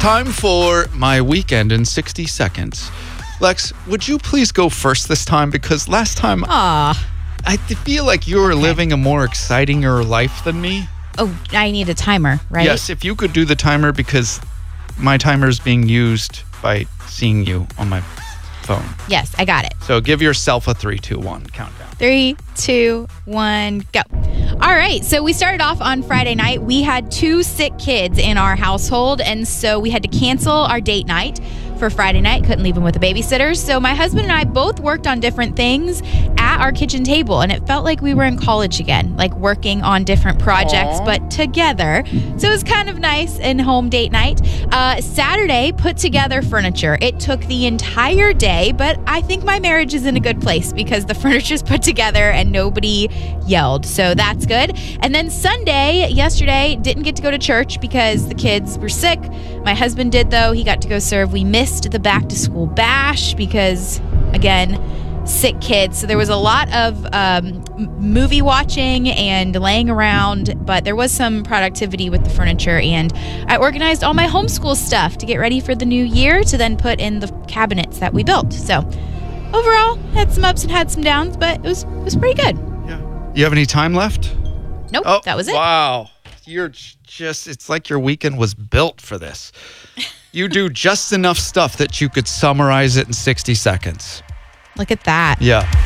time for my weekend in 60 seconds. Lex, would you please go first this time? Because last time, I feel like you were living a more exciting-er life than me. Oh, I need a timer, right? Yes, if you could do the timer, because my timer is being used by seeing you on my phone. Yes, I got it. So give yourself a 3, 2, 1 countdown. 3, 2, 1, go. All right, so we started off on Friday night. We had 2 sick kids in our household, and so we had to cancel our date night for Friday night. Couldn't leave them with a babysitter. So my husband and I both worked on different things at our kitchen table, and it felt like we were in college again, like working on different projects, but together. So it was kind of nice and home date night. Saturday, put together furniture. It took the entire day, but I think my marriage is in a good place because the furniture's put together and nobody yelled. So that's good. And then Sunday, yesterday, didn't get to go to church because the kids were sick. My husband did, though. He got to go serve. We missed the back to school bash because, again, sick kids. So there was a lot of movie watching and laying around, but there was some productivity with the furniture, and I organized all my homeschool stuff to get ready for the new year to then put in the cabinets that we built. So overall, had some ups and had some downs, but it was pretty good. Yeah. You have any time left? Nope, that was it. Wow. You're just, it's like your weekend was built for this. You do just enough stuff that you could summarize it in 60 seconds. Look at that. Yeah.